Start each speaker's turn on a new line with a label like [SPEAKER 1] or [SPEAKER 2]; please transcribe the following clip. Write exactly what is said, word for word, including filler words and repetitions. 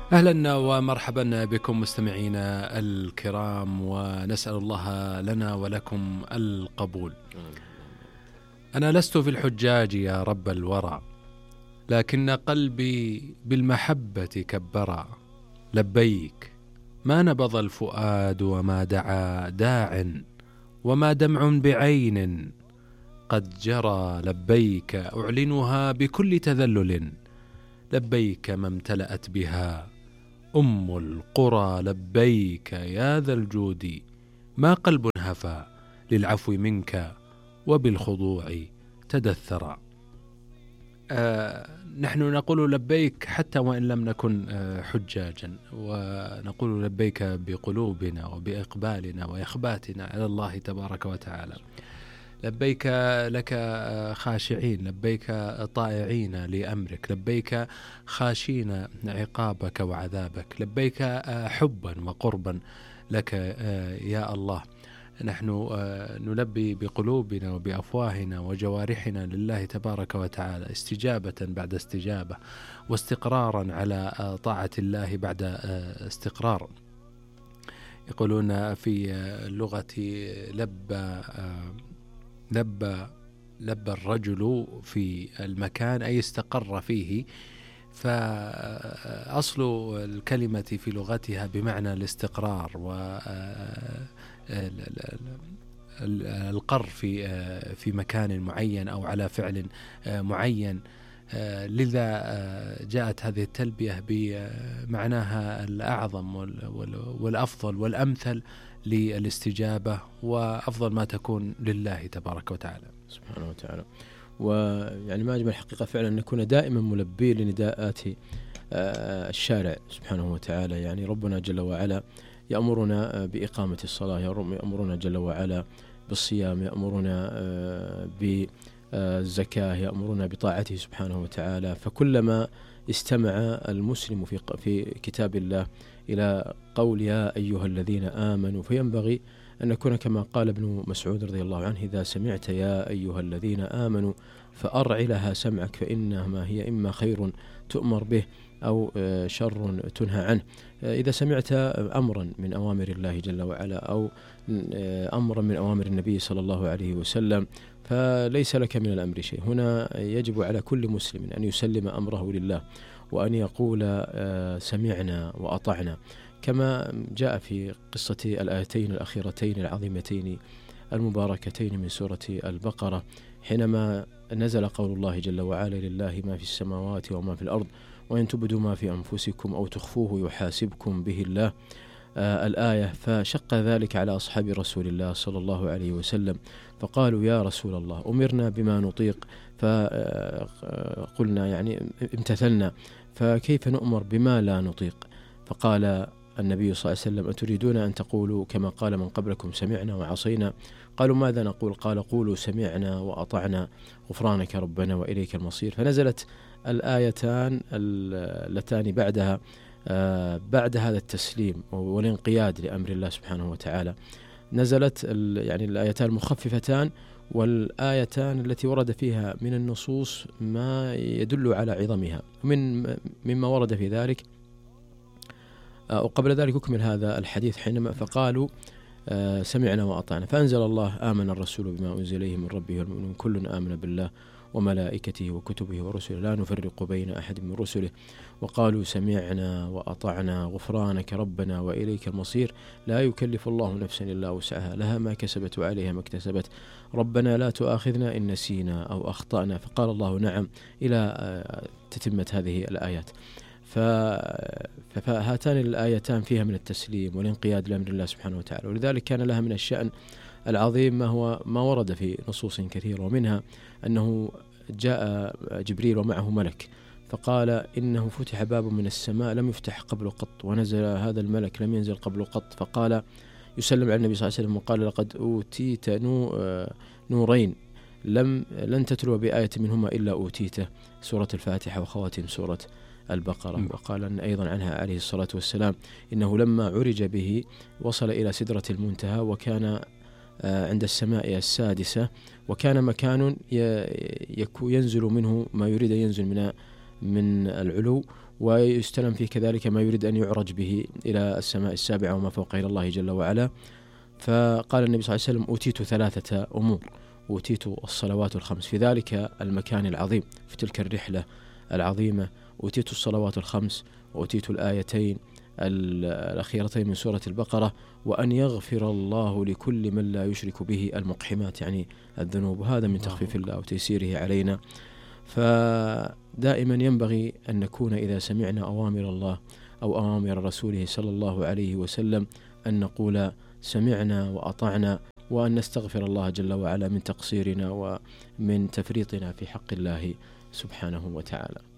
[SPEAKER 1] أهلا ومرحبا بكم مستمعينا الكرام، ونسأل الله لنا ولكم القبول. أنا لست في الحجاج يا رب الورى، لكن قلبي بالمحبة كبرا. لبيك ما نبض الفؤاد وما دعا داع، وما دمع بعين قد جرى. لبيك أعلنها بكل تذلل، لبيك ما امتلأت بها أم القرى. لبيك يا ذا الجود ما قلب هفى للعفو منك، وبالخضوع تدثرا. آه نحن نقول لبيك حتى وإن لم نكن آه حجاجا، ونقول لبيك بقلوبنا وبإقبالنا وإخباتنا على الله تبارك وتعالى. لبيك لك خاشعين، لبيك طائعين لأمرك، لبيك خاشين عقابك وعذابك، لبيك حبا وقربا لك يا الله. نحن نلبي بقلوبنا وبأفواهنا وجوارحنا لله تبارك وتعالى، استجابة بعد استجابة، واستقرارا على طاعة الله بعد استقرار. يقولون في اللغة لبى لبى لبى الرجل في المكان أي استقر فيه، فأصل الكلمة في لغتها بمعنى الاستقرار والقر في في مكان معين أو على فعل معين. لذا جاءت هذه التلبية بمعناها الأعظم والأفضل والأمثل للاستجابة، وأفضل ما تكون لله تبارك وتعالى
[SPEAKER 2] سبحانه وتعالى. ويعني ما أجمل الحقيقة فعلا أن نكون دائما ملبي لنداءات الشارع سبحانه وتعالى. يعني ربنا جل وعلا يأمرنا بإقامة الصلاة، يأمرنا جل وعلا بالصيام، يأمرنا بالزكاة، يأمرنا بطاعته سبحانه وتعالى. فكلما استمع المسلم في في كتاب الله إلى قول يا أيها الذين آمنوا، فينبغي أن نكون كما قال ابن مسعود رضي الله عنه: إذا سمعت يا أيها الذين آمنوا فأرع لها سمعك، فإنما هي إما خير تؤمر به أو شر تنهى عنه. إذا سمعت أمرا من أوامر الله جل وعلا أو أمرا من أوامر النبي صلى الله عليه وسلم فليس لك من الأمر شيء. هنا يجب على كل مسلم أن يسلم أمره لله، وأن يقول سمعنا وأطعنا، كما جاء في قصة الآيتين الأخيرتين العظيمتين المباركتين من سورة البقرة، حينما نزل قول الله جل وعلا: لله ما في السماوات وما في الأرض وإن تبدوا ما في أنفسكم أو تخفوه يحاسبكم به الله. آه الآية. فشق ذلك على أصحاب رسول الله صلى الله عليه وسلم، فقالوا: يا رسول الله أمرنا بما نطيق، فقلنا يعني امتثلنا، فكيف نؤمر بما لا نطيق؟ فقال النبي صلى الله عليه وسلم: أتريدون أن تقولوا كما قال من قبلكم سمعنا وعصينا؟ قالوا: ماذا نقول؟ قال: قولوا سمعنا وأطعنا غفرانك ربنا وإليك المصير. فنزلت الآيتان اللتان بعدها بعد هذا التسليم والانقياد لأمر الله سبحانه وتعالى، نزلت يعني الآيتان المخففتان والآيتان التي ورد فيها من النصوص ما يدل على عظمها. من مما ورد في ذلك وقبل ذلك أكمل هذا الحديث حينما فقالوا سمعنا وأطعنا، فأنزل الله: آمن الرسول بما أنزل إليه من ربه والمؤمنون كل آمن بالله وملائكته وكتبه ورسله لا نفرق بين أحد من رسله وقالوا سمعنا وأطعنا غفرانك ربنا وإليك المصير. لا يكلف الله نفسا إلا وسعها، لها ما كسبت وعليها ما اكتسبت، ربنا لا تؤاخذنا إن نسينا أو أخطأنا. فقال الله نعم إلى تتمة هذه الآيات. فهاتان الآيتان فيها من التسليم والانقياد لأمر الله سبحانه وتعالى، ولذلك كان لها من الشأن العظيم ما هو ما ورد في نصوص كثيرة، ومنها أنه جاء جبريل ومعه ملك فقال: إنه فتح باب من السماء لم يفتح قبل قط، ونزل هذا الملك لم ينزل قبل قط، فقال يسلم على النبي صلى الله عليه وسلم وقال: لقد أوتيت نورين لم لن تتلو بآية منهما إلا أوتيته، سورة الفاتحة وخواتم سورة البقرة. وقال أن أيضا عنها عليه الصلاة والسلام: إنه لما عرج به وصل إلى سدرة المنتهى، وكان عند السماء السادسة، وكان مكان ينزل منه ما يريد ينزل من من العلو، ويستلم فيه كذلك ما يريد أن يعرج به إلى السماء السابعة وما فوق إلى الله جل وعلا. فقال النبي صلى الله عليه وسلم: أوتيت ثلاثة أمور، أوتيت الصلوات الخمس في ذلك المكان العظيم، في تلك الرحلة العظيمة، أوتيت الصلوات الخمس، وأوتيت الآيتين الأخيرتين من سورة البقرة، وأن يغفر الله لكل من لا يشرك به المقحمات، يعني الذنوب. وهذا من تخفيف الله وتيسيره علينا. فدائما ينبغي أن نكون إذا سمعنا أوامر الله أو أوامر رسوله صلى الله عليه وسلم أن نقول سمعنا وأطعنا، وأن نستغفر الله جل وعلا من تقصيرنا ومن تفريطنا في حق الله سبحانه وتعالى.